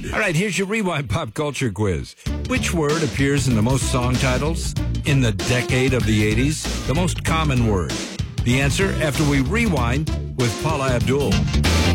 All right, here's your Rewind Pop Culture Quiz. Which word appears in the most song titles in the decade of the 80s? The most common word. The answer after we rewind with Paula Abdul.